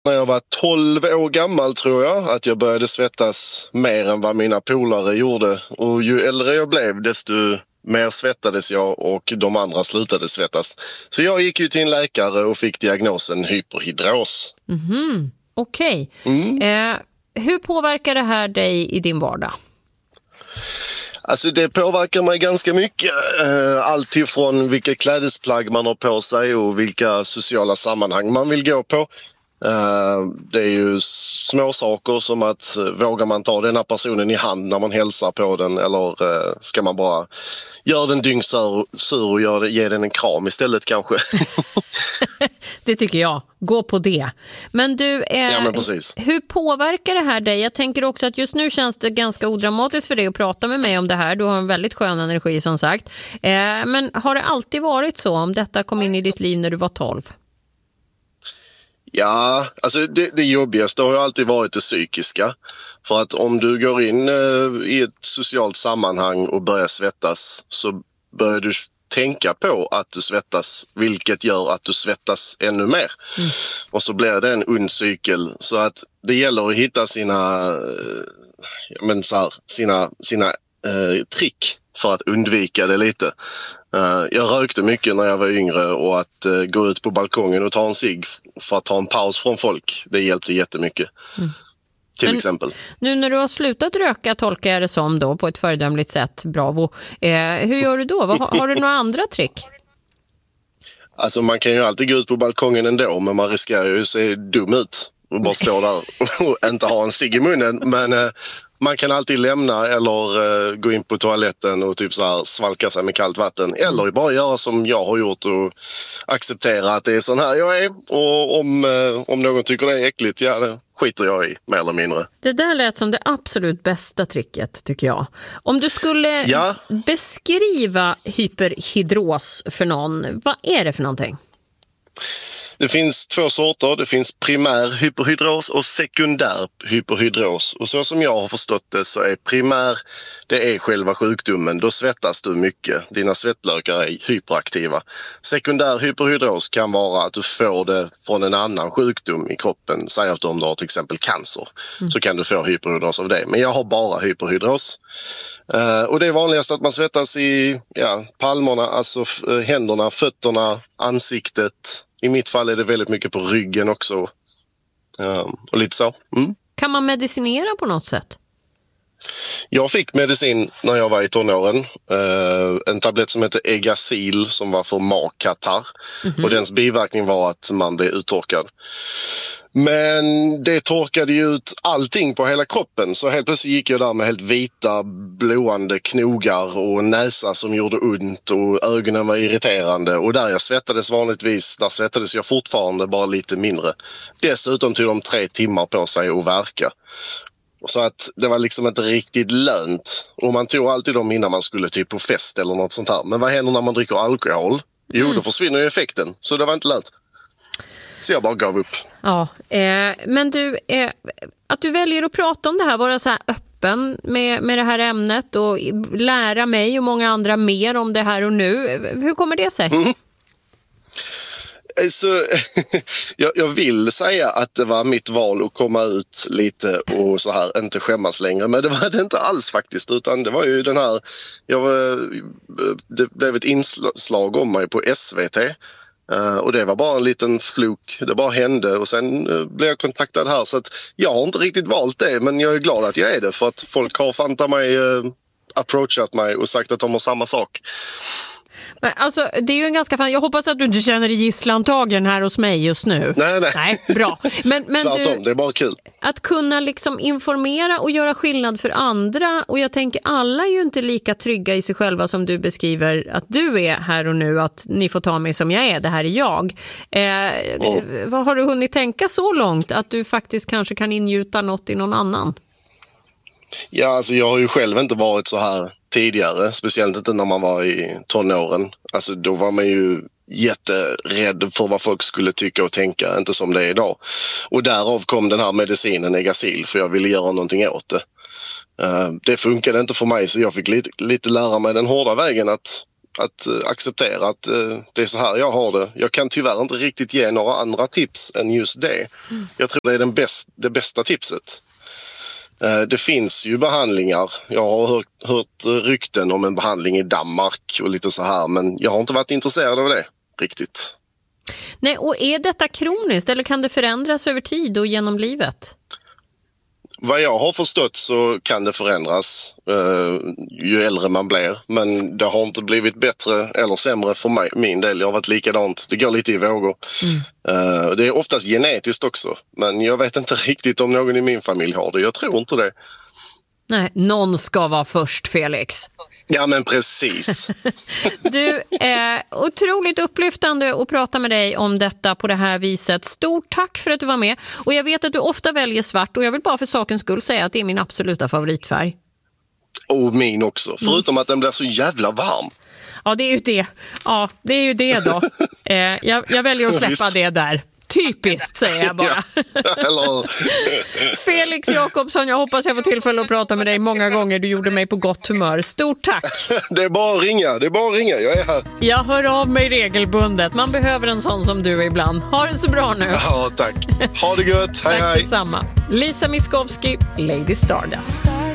När jag var 12 år gammal tror jag att jag började svettas mer än vad mina polare gjorde. Och ju äldre jag blev desto mer svettades jag och de andra slutade svettas. Så jag gick ju till en läkare och fick diagnosen hyperhidros. Okej. Hur påverkar det här dig i din vardag? Alltså det påverkar mig ganska mycket. Allt ifrån vilket klädesplagg man har på sig och vilka sociala sammanhang man vill gå på. Det är ju små saker som att vågar man ta den här personen i hand när man hälsar på den, eller ska man bara göra den dyngsur och ge den en kram istället kanske? Det tycker jag. Gå på det. Men du, men precis. Hur påverkar det här dig? Jag tänker också att just nu känns det ganska odramatiskt för dig att prata med mig om det här. Du har en väldigt skön energi som sagt. Men har det alltid varit så om detta kom in i ditt liv när du var 12? Ja, alltså det jobbigaste har ju alltid varit det psykiska. För att om du går in i ett socialt sammanhang och börjar svettas så börjar du tänka på att du svettas, vilket gör att du svettas ännu mer. Och så blir det en ond cykel. Så att det gäller att hitta sina trick för att undvika det lite. Jag rökte mycket när jag var yngre och att gå ut på balkongen och ta en cigg för att ta en paus från folk, det hjälpte jättemycket. Till exempel. Nu när du har slutat röka tolkar jag det som då på ett föredömligt sätt, bravo. Hur gör du då? Har du några andra trick? Alltså man kan ju alltid gå ut på balkongen ändå, men man riskerar ju att se dum ut och bara stå där och inte ha en cigg i munnen. Men man kan alltid lämna eller gå in på toaletten och typ så här svalka sig med kallt vatten. Eller bara göra som jag har gjort och acceptera att det är sån här jag är. Och om någon tycker det är äckligt, ja det skiter jag i, mer eller mindre. Det där lät som det absolut bästa tricket tycker jag. Om du skulle beskriva hyperhidros för någon, vad är det för någonting? Det finns 2 sorter. Det finns primär hyperhidros och sekundär hyperhidros. Och så som jag har förstått det så är primär, det är själva sjukdomen. Då svettas du mycket. Dina svettlökar är hyperaktiva. Sekundär hyperhidros kan vara att du får det från en annan sjukdom i kroppen. Säg att om du har till exempel cancer så kan du få hyperhidros av det. Men jag har bara hyperhidros. Och det är vanligast att man svettas i palmerna, alltså händerna, fötterna, ansiktet. I mitt fall är det väldigt mycket på ryggen också. Och lite så. Kan man medicinera på något sätt? Jag fick medicin när jag var i tonåren. En tablett som heter Egacil som var för magkatarr. Och dens biverkning var att man blev uttorkad. Men det torkade ju ut allting på hela kroppen. Så helt plötsligt gick jag där med helt vita, blåande knogar och näsa som gjorde ont och ögonen var irriterande. Och där jag svettades vanligtvis, där svettades jag fortfarande bara lite mindre. Dessutom tog de 3 timmar på sig att verka. Så att det var liksom inte riktigt lönt. Och man tog alltid dem innan man skulle typ på fest eller något sånt här. Men vad händer när man dricker alkohol? Jo, då försvinner ju effekten. Så det var inte lönt. Så jag bara gav upp. Ja, men du, att du väljer att prata om det här, vara så här öppen med det här ämnet och lära mig och många andra mer om det här och nu. Hur kommer det sig? Så, jag vill säga att det var mitt val att komma ut lite och så här, inte skämmas längre. Men det var det inte alls faktiskt, utan det var ju den här, det blev ett inslag om mig på SVT. Och det var bara en liten fluk, det bara hände och sen blev jag kontaktad här. Så att jag har inte riktigt valt det, men jag är glad att jag är det för att folk har fanta mig, approachat mig och sagt att de har samma sak. Men alltså, det är ju en ganska fan. Jag hoppas att du inte känner dig gisslantagen här hos mig just nu. Nej, bra. Men tvärtom, det är bara kul. Att kunna liksom informera och göra skillnad för andra. Och jag tänker, alla är ju inte lika trygga i sig själva som du beskriver att du är här och nu. Att ni får ta mig som jag är, det här är jag. Vad har du hunnit tänka så långt att du faktiskt kanske kan ingjuta något i någon annan? Ja, alltså jag har ju själv inte varit så här tidigare, speciellt inte när man var i tonåren. Alltså då var man ju jätterädd för vad folk skulle tycka och tänka, inte som det är idag. Och därav kom den här medicinen Egacil, för jag ville göra någonting åt det. Det funkade inte för mig, så jag fick lite lära mig den hårda vägen att att acceptera att det är så här jag har det. Jag kan tyvärr inte riktigt ge några andra tips än just det. Jag tror det är det bästa tipset. Det finns ju behandlingar. Jag har hört rykten om en behandling i Danmark och lite så här, men jag har inte varit intresserad av det riktigt. Nej, och är detta kroniskt eller kan det förändras över tid och genom livet? Vad jag har förstått så kan det förändras ju äldre man blir. Men det har inte blivit bättre eller sämre för min del. Jag har varit likadant. Det går lite i vågor. Det är oftast genetiskt också. Men jag vet inte riktigt om någon i min familj har det. Jag tror inte det. Nej, någon ska vara först, Felix. Ja, men precis. Du, är otroligt upplyftande att prata med dig om detta på det här viset. Stort tack för att du var med. Och jag vet att du ofta väljer svart och jag vill bara för sakens skull säga att det är min absoluta favoritfärg. Och min också, förutom att den blir så jävla varm. Ja, det är ju det. Ja, det är ju det då. Jag väljer att släppa det där. Typiskt, säger jag bara. Eller... Felix Jakobsson, jag hoppas jag får tillfälle att prata med dig många gånger. Du gjorde mig på gott humör. Stort tack. Det är bara att ringa, jag är här. Jag hör av mig regelbundet. Man behöver en sån som du ibland. Ha det så bra nu. Ja, tack. Ha det gött. Hej, tack hej. Detsamma. Lisa Miskovsky, Lady Stardust.